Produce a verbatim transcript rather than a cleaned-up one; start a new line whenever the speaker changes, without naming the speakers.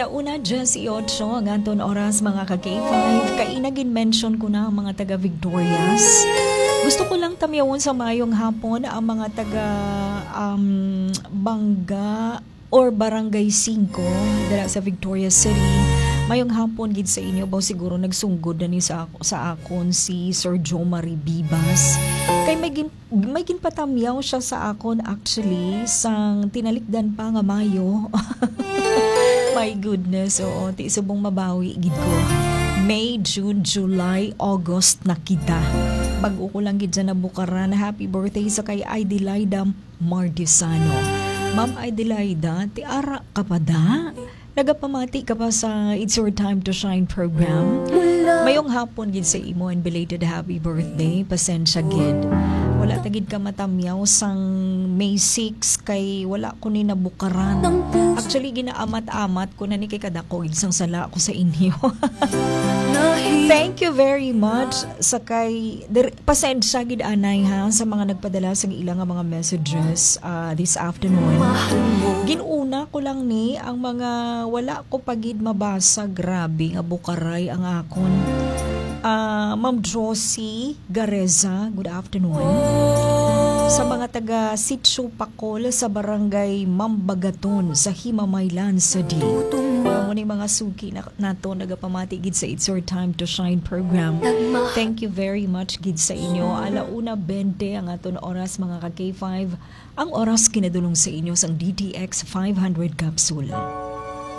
Alauna, just iotso, ang anton oras mga ka-K five. Kainagin mention ko na ang mga taga Victorias. Gusto ko lang tamyawon sa mayong hapon ang mga taga um, Bangga or Barangay five dala sa Victoria City. Mayong hapon gid sa inyo ba siguro nagsunggod na ni sa, sa akon si Sir Joe Marie Bibas. Kay may, gin, may ginpatamyaw siya sa akon actually sang tinalikdan pa nga Mayo. My goodness, oo, ti subong mabawi gid ko. May, June, July, August na kita. Bago ko lang gid dyan na bukaran. Happy birthday sa kay Idelaida Mardisano. Ma'am Idelaida, ti ara ka pa da? Nagapamati ka pa sa It's Your Time to Shine program. Mayong hapon gid sa imo and belated happy birthday. Pasensya gid. Wala tagid ka matamyaw sang May six kay wala ko ni nabukaran. Actually ginaamat-amat ko na ni kay kadako isang sala ko sa inyo. Thank you very much sa kay der, pasensya gid anay ha sa mga nagpadala sa ilang nga mga messages uh, this afternoon. Ginuna ko lang ni ang mga wala ko pagid mabasa, grabe nga bukaray ang akon. Uh, Ma'am Josie Gareza, good afternoon. Sa mga taga Sitio Pacol sa barangay Mambagaton sa Himamaylan sa D. Mo ni mga suki na nato nagapamati gid sa It's Your Time to Shine program. Thank you very much gid sa inyo. Alauna twenty ang aton oras mga ka-K five. Ang oras kinadulong sa inyo sang D T X five hundred capsule.